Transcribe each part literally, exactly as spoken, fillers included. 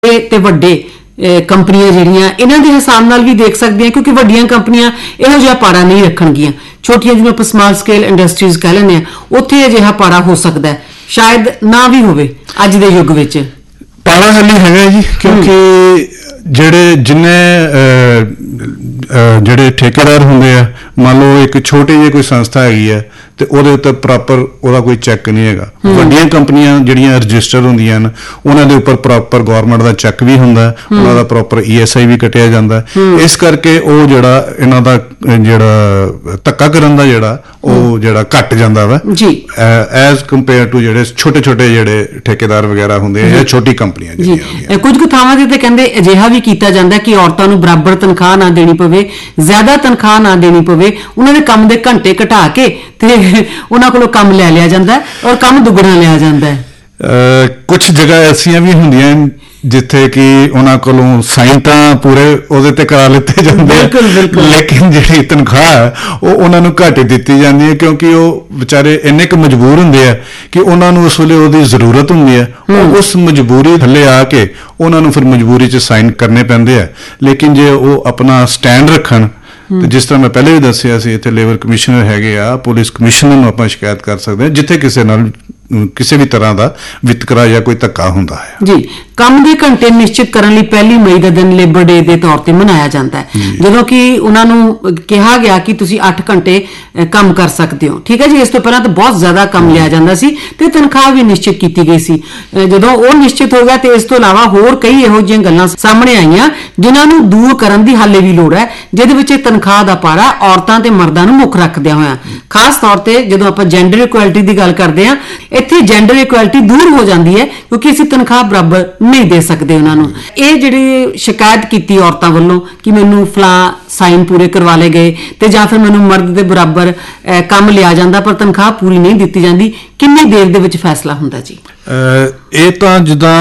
ਤੇ ਵੱਡੇ ਕੰਪਨੀਆਂ ਜਿਹੜੀਆਂ ਇਹਨਾਂ ਦੇ ਹਿਸਾਬ ਨਾਲ ਵੀ ਦੇਖ ਸਕਦੇ ਹਾਂ, ਕਿਉਂਕਿ ਵੱਡੀਆਂ ਕੰਪਨੀਆਂ ਇਹੋ ਜਿਹਾ ਪਾੜਾ ਨਹੀਂ ਰੱਖਣਗੀਆਂ। ਛੋਟੀਆਂ ਜਿਹਨੂੰ ਆਪਾਂ ਸਮਾਲ ਸਕੇਲ ਇੰਡਸਟਰੀਜ਼ ਕਹਿ ਲੈਂਦੇ ਹਾਂ, ਉੱਥੇ ਅਜਿਹਾ ਪਾੜਾ ਹੋ ਸਕਦਾ, ਸ਼ਾਇਦ ਨਾ ਵੀ ਹੋਵੇ ਅੱਜ ਦੇ ਯੁੱਗ ਵਿੱਚ। ਪਾੜਾ ਹਾਲੀ ਹੈਗਾ ਜੀ, ਕਿਉਂਕਿ ਜਿਹੜੇ ਜਿੰਨੇ ਜਿਹੜੇ ਠੇਕੇਦਾਰ ਹੁੰਦੇ ਆ, ਮੰਨ ਲਓ ਇੱਕ ਛੋਟੀ ਜਿਹੀ ਕੋਈ ਸੰਸਥਾ ਹੈਗੀ ਹੈ ਤੇ ਉਹਦੇ ਉੱਤੇ ਪ੍ਰੋਪਰ ਉਹਦਾ ਕੋਈ ਚੈੱਕ ਨਹੀਂ ਹੈਗਾ। ਵੱਡੀਆਂ ਕੰਪਨੀਆਂ ਜਿਹੜੀਆਂ ਰਜਿਸਟਰ ਹੁੰਦੀਆਂ ਹਨ ਉਹਨਾਂ ਦੇ ਉੱਪਰ ਪ੍ਰੋਪਰ ਗੌਰਮੈਂਟ ਦਾ ਚੈੱਕ ਵੀ ਹੁੰਦਾ, ਉਹਨਾਂ ਦਾ ਪ੍ਰੋਪਰ ਈ ਐਸ ਆਈ ਵੀ ਕੱਟਿਆ ਜਾਂਦਾ। ਇਸ ਕਰਕੇ ਉਹ ਜਿਹੜਾ ਇਹਨਾਂ ਦਾ ਜਿਹੜਾ ਧੱਕਾ ਕਰਨ ਦਾ ਜਿਹੜਾ ਉਹ ਜਿਹੜਾ ਘੱਟ ਜਾਂਦਾ ਵਾ ਜੀ, ਐਜ਼ ਕੰਪੇਅਰ ਟੂ ਜਿਹੜੇ ਛੋਟੇ ਛੋਟੇ ਜਿਹੜੇ ਠੇਕੇਦਾਰ ਵਗੈਰਾ ਹੁੰਦੇ ਆ ਜਾਂ ਛੋਟੀ ਕੰਪਨੀਆਂ ਜਿਹੜੀਆਂ। ਕੁਝ ਕੁ ਥਾਵਾਂ ਤੇ ਕਹਿੰਦੇ ਅਜਿਹਾ ਵੀ ਕੀਤਾ ਜਾਂਦਾ ਕਿ ਔਰਤਾਂ ਨੂੰ ਬਰਾਬਰ ਤਨਖਾਹ ਨਾ ਦੇਣੀ ਪਵੇ, ਜ਼ਿਆਦਾ ਤਨਖਾਹ ਨਾ ਦੇਣੀ ਪਵੇ, ਉਹਨਾਂ ਦੇ ਕੰਮ ਦੇ ਘੰਟੇ ਘਟਾ ਕੇ ਤੇ ਉਹਨਾਂ ਕੋਲੋਂ ਕੰਮ ਲੈ ਲਿਆ ਜਾਂਦਾ ਔਰ ਕੰਮ ਦੁੱਗਣਾ ਲਿਆ ਜਾਂਦਾ। ਕੁਝ ਜਗ੍ਹਾ ਐਸੀਆਂ ਵੀ ਹੁੰਦੀਆਂ ਜਿੱਥੇ ਕਿ ਉਹਨਾਂ ਕੋਲੋਂ ਸਾਈਨ ਤਾਂ ਪੂਰੇ ਉਹਦੇ ਤੇ ਕਰਾ ਲਿੱਤੇ ਜਾਂਦੇ ਆ, ਲੇਕਿਨ ਜਿਹੜੀ ਤਨਖਾਹ ਉਹ ਉਹਨਾਂ ਨੂੰ ਘੱਟ ਦਿੱਤੀ ਜਾਂਦੀ ਹੈ, ਕਿਉਂਕਿ ਉਹ ਵਿਚਾਰੇ ਇੰਨੇ ਕੁ ਮਜਬੂਰ ਹੁੰਦੇ ਆ ਕਿ ਉਹਨਾਂ ਨੂੰ ਉਸ ਵੇਲੇ ਉਹਦੀ ਜ਼ਰੂਰਤ ਹੁੰਦੀ ਹੈ। ਉਹ ਉਸ ਮਜਬੂਰੀ ਥੱਲੇ ਆ ਕੇ ਉਹਨਾਂ ਨੂੰ ਫਿਰ ਮਜਬੂਰੀ 'ਚ ਸਾਈਨ ਕਰਨੇ ਪੈਂਦੇ ਆ। ਲੇਕਿਨ ਜੇ ਉਹ ਆਪਣਾ ਸਟੈਂਡ ਰੱਖਣ ਤੇ ਜਿਸ ਤਰ੍ਹਾਂ ਮੈਂ ਪਹਿਲੇ ਵੀ ਦੱਸਿਆ ਸੀ, ਇੱਥੇ ਲੇਬਰ ਕਮਿਸ਼ਨਰ ਹੈਗੇ ਆ, ਪੁਲਿਸ ਕਮਿਸ਼ਨਰ ਨੂੰ ਆਪਾਂ ਸ਼ਿਕਾਇਤ ਕਰ ਸਕਦੇ ਹਾਂ ਜਿੱਥੇ ਕਿਸੇ ਨਾਲ ਕਿਸੇ ਵੀ ਤਰ੍ਹਾਂ ਦਾ ਵਿਤਕਰਾ ਜਾਂ ਕੋਈ ਧੱਕਾ ਹੁੰਦਾ ਹੈ। ਜੀ, ਕੰਮ ਦੇ ਘੰਟੇ ਨਿਸ਼ਚਿਤ ਕਰਨ ਲਈ ਪਹਿਲੀ ਮਈ ਦਾ ਦਿਨ ਲੇਬਰ ਡੇ ਦੇ ਤੌਰ ਤੇ ਮਨਾਇਆ ਜਾਂਦਾ ਹੈ, ਜਦੋਂ ਕਿ ਉਹਨਾਂ ਨੂੰ ਕਿਹਾ ਗਿਆ ਕਿ ਤੁਸੀਂ ਅੱਠ ਘੰਟੇ ਕੰਮ ਕਰ ਸਕਦੇ ਹੋ। ਠੀਕ ਹੈ ਜੀ, ਇਸ ਤੋਂ ਪਹਿਲਾਂ ਤਾਂ ਬਹੁਤ ਜ਼ਿਆਦਾ ਕੰਮ ਲਿਆ ਜਾਂਦਾ ਸੀ ਤੇ ਤਨਖਾਹ ਵੀ ਨਿਸ਼ਚਿਤ ਕੀਤੀ ਗਈ ਸੀ। ਜਦੋਂ ਉਹ ਨਿਸ਼ਚਿਤ ਹੋ ਗਿਆ ਤੇ ਇਸ ਤੋਂ ਇਲਾਵਾ ਹੋਰ ਕਈ ਇਹੋ ਜਿਹੀਆਂ ਗੱਲਾਂ ਸਾਹਮਣੇ ਆਈਆਂ ਜਿਨ੍ਹਾਂ ਨੂੰ ਦੂਰ ਕਰਨ ਦੀ ਹਾਲੇ ਵੀ ਲੋੜ ਹੈ, ਜਿਹਦੇ ਵਿੱਚ ਤਨਖਾਹ ਦਾ ਪਾੜਾ ਔਰਤਾਂ ਤੇ ਮਰਦਾਂ ਨੂੰ ਮੁੱਖ ਰੱਖਦਿਆਂ ਹੋਇਆ, ਖਾਸ ਤੌਰ ਤੇ ਜਦੋਂ ਆਪਾਂ ਜੈਂਡਰ ਇਕੁਐਲਿਟੀ ਦੀ ਗੱਲ ਕਰਦੇ ਹਾਂ, ਇੱਥੇ ਜੈਂਡਰ ਇਕੁਐਲਿਟੀ ਦੂਰ ਹੋ ਜਾਂਦੀ ਹੈ ਕਿਉਂਕਿ ਅਸੀਂ ਤਨਖਾਹ ਬਰਾਬਰ ਨਹੀਂ ਦੇ ਸਕਦੇ ਉਹਨਾਂ ਨੂੰ। ਇਹ ਜਿਹੜੀ ਸ਼ਿਕਾਇਤ ਕੀਤੀ ਔਰਤਾਂ ਵੱਲੋਂ ਕਿ ਮੈਨੂੰ ਫਲਾਂ ਸਾਈਨ ਪੂਰੇ ਕਰਵਾ ਲਏ ਗਏ ਤੇ ਜਾਂ ਫਿਰ ਮੈਨੂੰ ਮਰਦ ਦੇ ਬਰਾਬਰ ਕੰਮ ਲਿਆ ਜਾਂਦਾ ਪਰ ਤਨਖਾਹ ਪੂਰੀ ਨਹੀਂ ਦਿੱਤੀ ਜਾਂਦੀ, ਕਿੰਨੀ ਦੇਰ ਦੇ ਵਿੱਚ ਫੈਸਲਾ ਹੁੰਦਾ ਜੀ? ਇਹ ਤਾਂ ਜਿੱਦਾਂ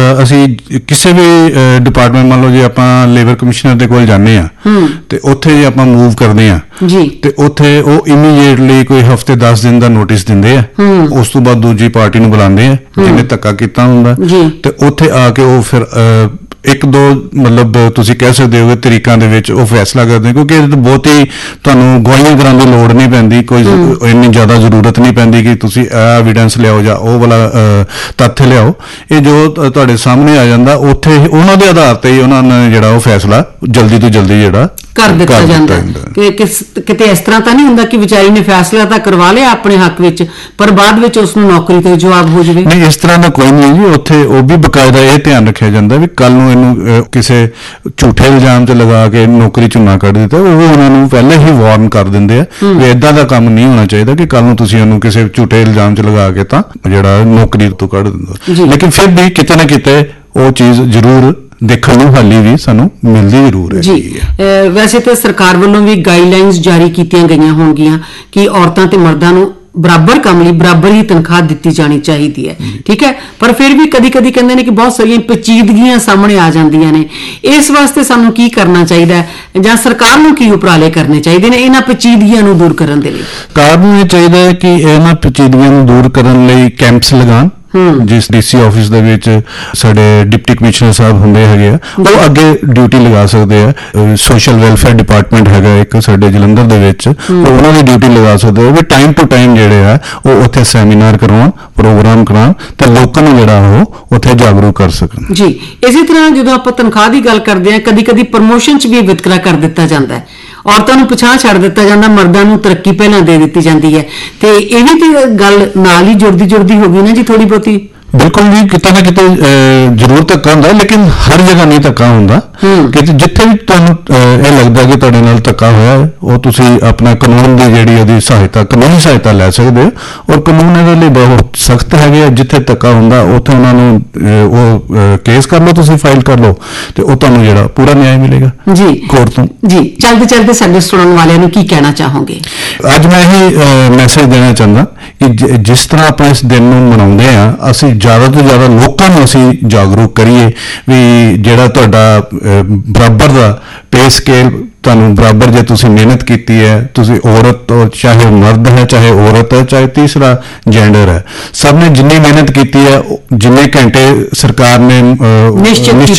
ਅਸੀਂ ਕਿਸੇ ਵੀ ਡਿਪਾਰਟਮੈਂਟ, ਮੰਨ ਲਓ ਜੇ ਆਪਾਂ ਲੇਬਰ ਕਮਿਸ਼ਨਰ ਦੇ ਕੋਲ ਜਾਂਦੇ ਆ ਤੇ ਉੱਥੇ ਜੇ ਆਪਾਂ ਮੂਵ ਕਰਦੇ ਆ ਜੀ ਤੇ ਉੱਥੇ ਉਹ ਇਮੀਡੀਏਟਲੀ ਕੋਈ ਹਫ਼ਤੇ ਦਸ ਦਿਨ ਦਾ ਨੋਟਿਸ ਦਿੰਦੇ ਆ। ਉਸ ਤੋਂ ਬਾਅਦ ਦੂਜੀ ਪਾਰਟੀ ਨੂੰ ਬੁਲਾਉਂਦੇ ਆ ਜਿਹਨੇ ਧੱਕਾ ਕੀਤਾ ਹੁੰਦਾ ਤੇ ਉੱਥੇ ਆ ਕੇ ਉਹ ਫਿਰ ਇੱਕ ਦੋ ਮਤਲਬ ਤੁਸੀਂ ਕਹਿ ਸਕਦੇ ਹੋ ਤਰੀਕਾਂ ਦੇ ਵਿੱਚ ਉਹ ਫੈਸਲਾ ਕਰਦੇ, ਕਿਉਂਕਿ ਇਹਦੇ ਤੋਂ ਬਹੁਤ ਹੀ ਤੁਹਾਨੂੰ ਗਵਾਹੀਆਂ ਕਰਾਉਣ ਦੀ ਲੋੜ ਨਹੀਂ ਪੈਂਦੀ, ਕੋਈ ਇੰਨੀ ਜ਼ਿਆਦਾ ਜ਼ਰੂਰਤ ਨਹੀਂ ਪੈਂਦੀ ਕਿ ਤੁਸੀਂ ਇਹ ਐਵੀਡੈਂਸ ਲਿਆਓ ਜਾਂ ਉਹ ਵਾਲਾ ਤੱਥ ਲਿਆਓ। ਇਹ ਜੋ ਤੁਹਾਡੇ ਸਾਹਮਣੇ ਆ ਜਾਂਦਾ ਉੱਥੇ ਉਹਨਾਂ ਦੇ ਆਧਾਰ ਤੇ ਹੀ ਉਹਨਾਂ ਨੇ ਜਿਹੜਾ ਉਹ ਫੈਸਲਾ ਜਲਦੀ ਤੋਂ ਜਲਦੀ ਜਿਹੜਾ ਕਰ ਦਿੱਤਾ ਜਾਂਦਾ ਕਿ ਕਿਤੇ ਇਸ ਤਰ੍ਹਾਂ ਤਾਂ ਨਹੀਂ ਹੁੰਦਾ ਕਿ ਵਿਚਾਰੀ ਨੇ ਫੈਸਲਾ ਤਾਂ ਕਰਵਾ ਲਿਆ ਆਪਣੇ ਹੱਕ ਵਿੱਚ ਪਰ ਬਾਅਦ ਵਿੱਚ ਉਸ ਨੂੰ ਨੌਕਰੀ ਤੋਂ ਜਵਾਬ ਹੋ ਜਾਵੇ। ਨਹੀਂ, ਇਸ ਤਰ੍ਹਾਂ ਦਾ ਕੋਈ ਨਹੀਂ ਜੀ। ਉੱਥੇ ਉਹ ਵੀ ਬਕਾਇਦਾ ਇਹ ਧਿਆਨ ਰੱਖਿਆ ਜਾਂਦਾ ਵੀ ਕੱਲ ਨੂੰ ਇਹਨੂੰ ਕਿਸੇ ਝੂਠੇ ਇਲਜ਼ਾਮ ਤੇ ਲਗਾ ਕੇ ਨੌਕਰੀ ਚੋਂ ਨਾ ਕੱਢ ਦਿੱਤਾ, ਉਹ ਉਹਨਾਂ ਨੂੰ ਪਹਿਲਾਂ ਹੀ ਵਾਰਨ ਕਰ ਦਿੰਦੇ ਆ ਵੀ ਏਦਾਂ ਦਾ ਕੰਮ ਨਹੀਂ ਹੋਣਾ ਚਾਹੀਦਾ ਕਿ ਕੱਲ ਨੂੰ ਤੁਸੀਂ ਉਹਨੂੰ ਕਿਸੇ ਝੂਠੇ ਇਲਜ਼ਾਮ ਚ ਲਗਾ ਕੇ ਤਾਂ ਜਿਹੜਾ ਨੌਕਰੀ ਤੋਂ ਕੱਢ ਦਿੰਦਾ। ਲੇਕਿਨ ਫਿਰ ਵੀ ਕਿਤੇ ਨਾ ਕਿਤੇ ਉਹ ਚੀਜ਼ ਜ਼ਰੂਰ ਦੇਖਣ ਨੂੰ ਹਾਲੀ ਵੀ ਸਾਨੂੰ ਮਿਲਦੀ ਜ਼ਰੂਰ ਹੈ ਜੀ। ਵੈਸੇ ਤਾਂ ਸਰਕਾਰ ਵੱਲੋਂ ਵੀ ਗਾਈਡਲਾਈਨਸ ਜਾਰੀ ਕੀਤੀਆਂ ਗਈਆਂ ਹੋਣਗੀਆਂ ਕਿ ਔਰਤਾਂ ਤੇ ਮਰਦਾਂ ਨੂੰ ਬਰਾਬਰ ਕੰਮ ਲਈ ਬਰਾਬਰ ਹੀ ਤਨਖਾਹ ਦਿੱਤੀ ਜਾਣੀ ਚਾਹੀਦੀ ਹੈ। ਠੀਕ ਹੈ, ਪਰ ਫਿਰ ਵੀ ਕਦੀ ਕਦੀ ਕਹਿੰਦੇ ਨੇ ਕਿ ਬਹੁਤ ਸਾਰੀਆਂ ਪੇਚੀਦਗੀਆਂ ਸਾਹਮਣੇ ਆ ਜਾਂਦੀਆਂ ਨੇ। ਇਸ ਵਾਸਤੇ ਸਾਨੂੰ ਕੀ ਕਰਨਾ ਚਾਹੀਦਾ ਹੈ ਜਾਂ ਸਰਕਾਰ ਨੂੰ ਕੀ ਉਪਰਾਲੇ ਕਰਨੇ ਚਾਹੀਦੇ ਨੇ ਇਹਨਾਂ ਪੇਚੀਦਗੀਆਂ ਨੂੰ ਦੂਰ ਕਰਨ ਦੇ ਲਈ? ਸਰਕਾਰ ਨੂੰ ਇਹ ਚਾਹੀਦਾ ਹੈ ਕਿ ਇਹਨਾਂ ਪੇਚੀਦਗੀਆਂ ਨੂੰ ਦੂਰ ਕਰਨ ਲਈ ਕੈਂਪਸ ਲਗਾਉਣ, ਜਿਸ ਡੀਸੀ ਆਫਿਸ ਦੇ ਵਿੱਚ ਸਾਡੇ ਡਿਪਟੀ ਕਮਿਸ਼ਨਰ ਸਾਹਿਬ ਹੁੰਦੇ ਹੈਗੇ ਆ, ਉਹ ਅੱਗੇ ਡਿਊਟੀ ਲਗਾ ਸਕਦੇ ਆ। ਸੋਸ਼ਲ ਵੈਲਫੇਅਰ ਡਿਪਾਰਟਮੈਂਟ ਹੈਗਾ ਇੱਕ ਸਾਡੇ ਜਲੰਧਰ ਦੇ ਵਿੱਚ, ਉਹਨਾਂ ਦੀ ਡਿਊਟੀ ਲਗਾ ਸਕਦੇ ਆ ਵੀ ਟਾਈਮ ਟੂ ਟਾਈਮ ਜਿਹੜੇ ਆ ਉਹ ਉੱਥੇ ਸੈਮੀਨਾਰ ਕਰਵਾਉਣ, ਪ੍ਰੋਗਰਾਮ ਕਰਾਉਣ ਤੇ ਲੋਕਾਂ ਨੂੰ ਜਿਹੜਾ ਉਹ ਉੱਥੇ ਜਾਗਰੂਕ ਕਰ ਸਕਣ ਜੀ। ਇਸੇ ਤਰ੍ਹਾਂ ਜਦੋਂ ਆਪਾਂ ਤਨਖਾਹ ਦੀ ਗੱਲ ਕਰਦੇ ਹਾਂ, ਕਦੀ ਕਦੀ ਪ੍ਰਮੋਸ਼ਨ 'ਚ ਵੀ ਵਿਤਕਰਾ ਕਰ ਦਿੱਤਾ ਜਾਂਦਾ ਹੈ, ਔਰਤਾਂ ਨੂੰ ਪਿਛਾਂਹ ਛੱਡ ਦਿੱਤਾ ਜਾਂਦਾ, ਮਰਦਾਂ ਨੂੰ ਤਰੱਕੀ ਪਹਿਲਾਂ ਦੇ ਦਿੱਤੀ ਜਾਂਦੀ ਹੈ ਤੇ ਇਹ ਵੀ ਤੇ ਗੱਲ ਨਾਲ ਹੀ ਜੁੜਦੀ ਜੁੜਦੀ ਹੋ ਗਈ ਨਾ ਜੀ ਥੋੜੀ ਬਹੁਤੀ। ਬਿਲਕੁਲ ਜੀ, ਕਿਤੇ ਨਾ ਕਿਤੇ ਜ਼ਰੂਰ ਧੱਕਾ ਹੁੰਦਾ, ਲੇਕਿਨ ਹਰ ਜਗ੍ਹਾ ਨਹੀਂ ਧੱਕਾ ਹੁੰਦਾ। ਕਿ ਜਿੱਥੇ ਵੀ ਤੁਹਾਨੂੰ ਇਹ ਲੱਗਦਾ ਕਿ ਤੁਹਾਡੇ ਨਾਲ ਧੱਕਾ ਹੋਇਆ ਉਹ ਤੁਸੀਂ ਆਪਣਾ ਕਾਨੂੰਨ ਦੀ ਜਿਹੜੀ ਉਹਦੀ ਸਹਾਇਤਾ ਕਾਨੂੰਨੀ ਸਹਾਇਤਾ ਲੈ ਸਕਦੇ ਹੋ, ਔਰ ਕਾਨੂੰਨ ਇਹਦੇ ਲਈ ਬਹੁਤ ਸਖਤ ਹੈਗੇ ਆ। ਜਿੱਥੇ ਧੱਕਾ ਹੁੰਦਾ ਉੱਥੇ ਉਹਨਾਂ ਨੂੰ ਉਹ ਕੇਸ ਕਰ ਲਓ, ਤੁਸੀਂ ਫਾਈਲ ਕਰ ਲਓ ਤੇ ਉਹ ਤੁਹਾਨੂੰ ਜਿਹੜਾ ਪੂਰਾ ਨਿਆਂ ਮਿਲੇਗਾ ਜੀ ਕੋਰਟ ਤੋਂ ਜੀ। ਚਲਦੇ ਚਲਦੇ ਸਾਡੇ ਸੁਣਨ ਵਾਲਿਆਂ ਨੂੰ ਕੀ ਕਹਿਣਾ ਚਾਹੋਗੇ? ਅੱਜ ਮੈਂ ਇਹ ਮੈਸੇਜ ਦੇਣਾ ਚਾਹੁੰਦਾ ਕਿ ਜਿਸ ਤਰ੍ਹਾਂ ਆਪਾਂ ਇਸ ਦਿਨ ਨੂੰ ਮਨਾਉਂਦੇ ਆ, ਅਸੀਂ ਜ਼ਿਆਦਾ ਤੋਂ ਜ਼ਿਆਦਾ ਲੋਕਾਂ ਨੂੰ ਅਸੀਂ ਜਾਗਰੂਕ ਕਰੀਏ ਵੀ ਜਿਹੜਾ ਤੁਹਾਡਾ ਅਹ, ਬਰਾਬਰ ਦਾ ਪੇ ਸਕੇਲ ਤੁਹਾਨੂੰ ਬਰਾਬਰ ਜੇ ਤੁਸੀਂ ਮਿਹਨਤ ਕੀਤੀ ਹੈ, ਤੁਸੀਂ ਔਰਤ ਤੋਂ ਚਾਹੇ ਮਰਦ ਹੈ ਚਾਹੇ ਔਰਤ ਹੈ ਚਾਹੇ ਤੀਸਰਾ ਜੈਂਡਰ ਹੈ, ਸਭ ਨੇ ਜਿੰਨੀ ਮਿਹਨਤ ਕੀਤੀ ਹੈ ਉਹ ਜਿੰਨੇ ਘੰਟੇ ਸਰਕਾਰ ਨੇ ਅਹ, ਨਿਸ਼ਚਿਤ